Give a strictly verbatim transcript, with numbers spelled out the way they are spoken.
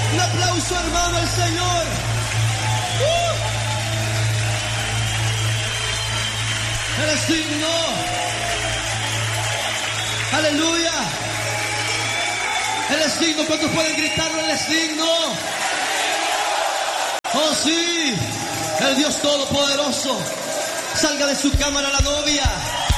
Un aplauso, hermano, al Señor. ¡Uh! Él es digno. Aleluya. Él es digno. ¿Cuántos pueden gritarlo? Él es digno. Oh sí, el Dios Todopoderoso. Salga de su cámara la novia.